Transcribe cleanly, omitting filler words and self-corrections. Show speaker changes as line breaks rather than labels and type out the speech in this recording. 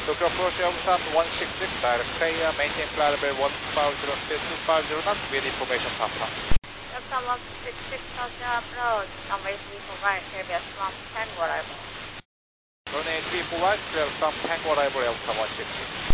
Look approach Elsa 166, direct clear, maintain flight level 150 knots with information Papa.
Delta 166, Roger, approach, runway 34 right, KBS from Tango arrival.
Runway 34 right, clear from Tango arrival Elsa 166.